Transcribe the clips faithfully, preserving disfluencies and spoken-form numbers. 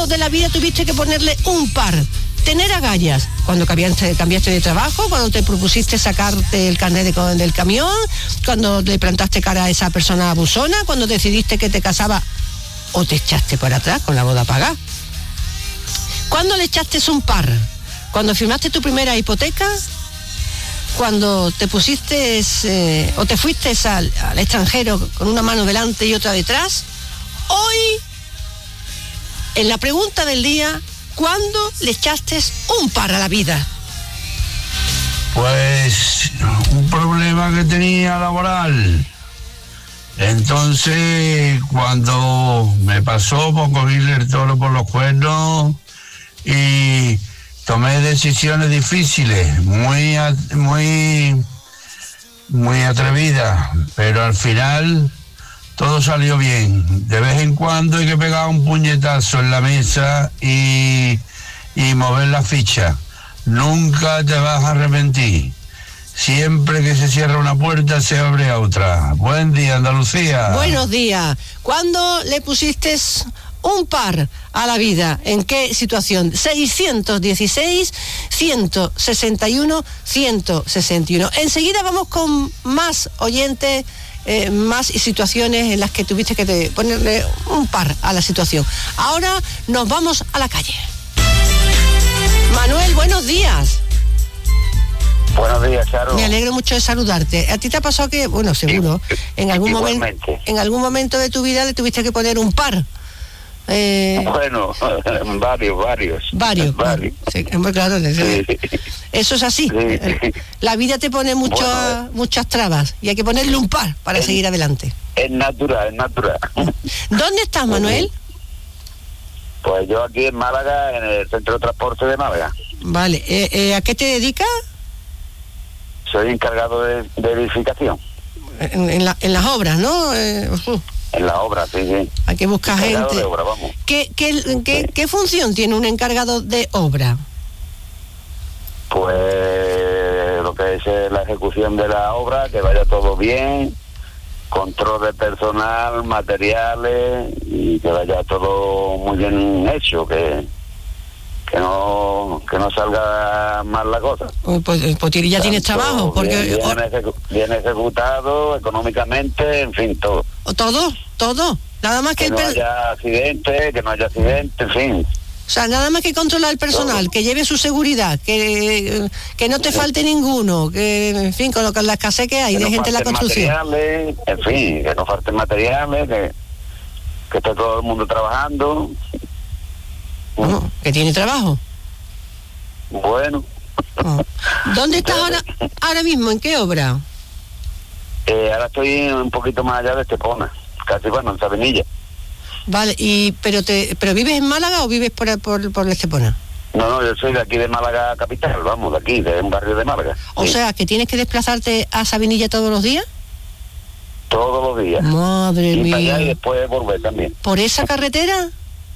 de la vida tuviste que ponerle un par? Tener agallas cuando cambiaste, cambiaste de trabajo, cuando te propusiste sacarte el carnet de, del camión, cuando le plantaste cara a esa persona abusona, cuando decidiste que te casaba o te echaste para atrás con la boda pagada. ¿Cuándo le echaste un par? ¿Cuando firmaste tu primera hipoteca? ¿Cuando te pusiste eh, o te fuiste al, al extranjero con una mano delante y otra detrás? Hoy, en la pregunta del día, ¿cuándo le echaste un par a la vida? Pues un problema que tenía laboral. Entonces, cuando me pasó por cogerle el toro por los cuernos y tomé decisiones difíciles, muy, muy, muy atrevidas, pero al final todo salió bien. De vez en cuando hay que pegar un puñetazo en la mesa y, y mover la ficha. Nunca te vas a arrepentir. Siempre que se cierra una puerta, se abre otra. Buen día, Andalucía. Buenos días. ¿Cuándo le pusiste un par a la vida? ¿En qué situación? seiscientos dieciséis, ciento sesenta y uno, ciento sesenta y uno. Enseguida vamos con más oyentes, eh, más situaciones en las que tuviste que te ponerle un par a la situación. Ahora nos vamos a la calle. Manuel, buenos días. Buenos días, Charo. Me alegro mucho de saludarte. ¿A ti te ha pasado que, bueno, seguro, en algún momento, en algún momento de tu vida le tuviste que poner un par? Eh, bueno, varios, varios. Varios. Varios. Sí, claro, sí. Eso es así. Sí. La vida te pone mucho, bueno, muchas trabas y hay que ponerle un par para es, seguir adelante. Es natural, es natural. ¿Dónde estás, Manuel? Pues yo aquí en Málaga, en el Centro de Transporte de Málaga. Vale. Eh, eh, ¿A qué te dedicas? Soy encargado de, de edificación. En, en, la, en las obras, ¿no? Eh, uh. En las obras, sí, sí. Hay que buscar encargado gente. De obra, vamos. ¿Qué, qué, qué, sí. ¿Qué función tiene un encargado de obra? Pues lo que es la ejecución de la obra, que vaya todo bien, control de personal, materiales, y que vaya todo muy bien hecho, que... que no que no salga mal la cosa. Pues, pues ya Tanto tienes trabajo, porque bien, bien, ejecu bien ejecutado económicamente, en fin, todo. Todo, todo. Nada más que, que el no haya accidente, que no haya accidente, en fin. O sea, nada más que controlar el personal, todo. Que lleve su seguridad, que, que no te sí. falte ninguno, que, en fin, con, lo, con la escasez que hay que de no gente en la construcción. Materiales, en fin, que no falten materiales, que, que esté todo el mundo trabajando. Oh, que tiene trabajo. Bueno. Oh. ¿Dónde estás ahora, ahora mismo? ¿En qué obra? Eh, ahora estoy un poquito más allá de Estepona, casi bueno, en Sabinilla. Vale, y pero te pero ¿vives en Málaga o vives por por, por Estepona? No, no, yo soy de aquí de Málaga capital, vamos, de aquí, de un barrio de Málaga. O sí. sea, que tienes que desplazarte a Sabinilla todos los días. Todos los días. Madre y mía. Para allá y después volver también. ¿Por esa carretera?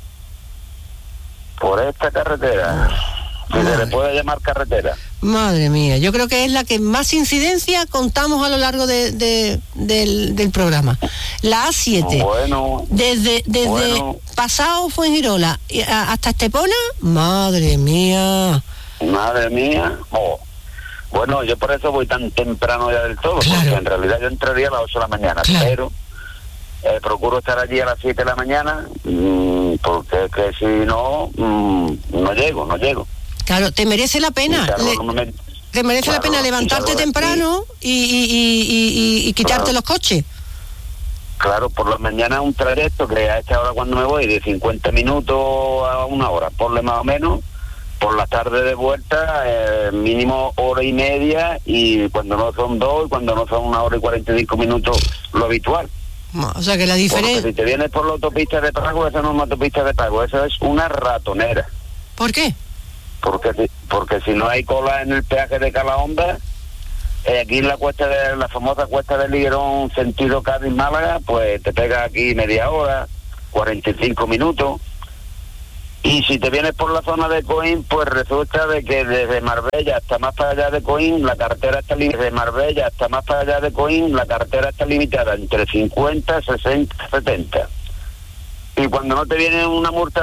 Por esta carretera, si se le puede llamar carretera. Madre mía, yo creo que es la que más incidencia contamos a lo largo de, de, del, del programa. La A siete, bueno, desde, desde bueno. pasado Fuengirola hasta Estepona, madre mía. Madre mía, oh. Bueno, yo por eso voy tan temprano ya del todo, claro. Porque en realidad yo entraría a las ocho de la mañana, claro. Pero... Eh, procuro estar allí a las siete de la mañana, mmm, porque es que si no, mmm, no llego, no llego. Claro, te merece la pena. Le, no me, te merece claro, la pena levantarte temprano y, y, y, y, y quitarte claro. los coches. Claro, por la mañana un trayecto que a esta hora cuando me voy de cincuenta minutos a una hora, ponle más o menos. Por la tarde de vuelta, eh, mínimo hora y media, y cuando no son dos, y cuando no son una hora y cuarenta y cinco minutos, lo habitual. O sea que la diferencia... Porque si te vienes por la autopista de pago, esa no es una autopista de pago, esa es una ratonera. ¿Por qué? Porque si, porque si no hay cola en el peaje de Calahonda, eh, aquí en la cuesta de la famosa cuesta del Liguerón, sentido Cádiz-Málaga, pues te pega aquí media hora, cuarenta y cinco minutos. Y si te vienes por la zona de Coín, pues resulta de que desde Marbella hasta más para allá de Coín, la carretera está limitada. Desde Marbella hasta más para allá de Coín, la carretera está limitada entre cincuenta, sesenta, setenta. Y cuando no te viene una multa